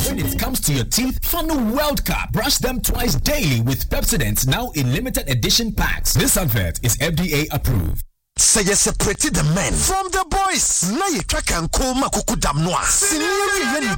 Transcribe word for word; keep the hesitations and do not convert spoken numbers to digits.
When it comes to your teeth, Fano World Cup. Brush them twice daily with Pepsodent, now in limited edition packs. This advert is F D A approved. Say you separate the men from the boys. Na you track and call makuku damnoa. Senior